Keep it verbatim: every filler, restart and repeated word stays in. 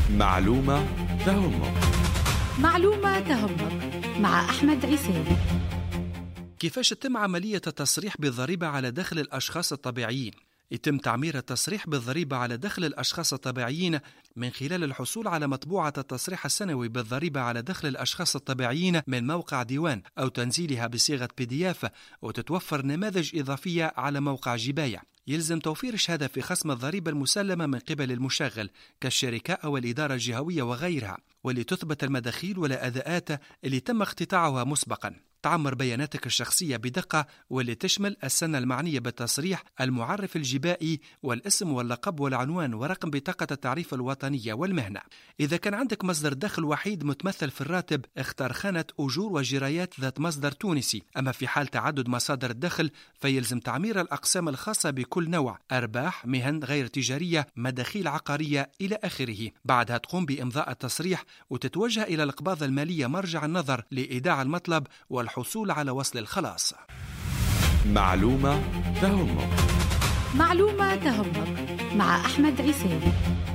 معلومة تهمك. معلومة تهمك مع أحمد عيساوي. كيفاش تتم عملية التصريح بالضريبة على دخل الأشخاص الطبيعيين؟ يتم تعمير التصريح بالضريبة على دخل الأشخاص الطبيعيين من خلال الحصول على مطبوعة التصريح السنوي بالضريبة على دخل الأشخاص الطبيعيين من موقع ديوان أو تنزيلها بصيغة بي دي إف، وتتوفر نماذج إضافية على موقع جباية. يلزم توفير شهادة في خصم الضريبة المسلمة من قبل المشغل كالشركة أو الإدارة الجهوية وغيرها، واللي تثبت المداخيل والأداءات اللي تم اقتطاعها مسبقا. تعمر بياناتك الشخصية بدقة، واللي تشمل السنة المعنية بالتصريح، المعرف الجبائي والاسم واللقب والعنوان ورقم بطاقة التعريف الوطنية والمهنة. إذا كان عندك مصدر دخل وحيد متمثل في الراتب، اختار خانة أجور وجرايات ذات مصدر تونسي. أما في حال تعدد مصادر الدخل فيلزم تعمير الأقسام الخاصة بكل نوع: أرباح، مهن غير تجارية، مداخيل عقارية إلى آخره. بعدها تقوم بإمضاء التصريح وتتوجه إلى الإقباض المالية مرجع النظر لإيداع المطلب والحصول على وصل الخلاص. معلومة تهمك. معلومة تهمك مع أحمد عيساوي.